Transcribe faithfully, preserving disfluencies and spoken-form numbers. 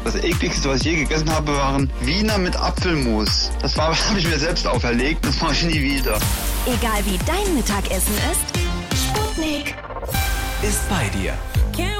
Das ekligste, was ich je gegessen habe, waren Wiener mit Apfelmus. Das war, habe ich mir selbst auferlegt, das mache ich nie wieder. Egal wie dein Mittagessen ist, Sputnik ist bei dir.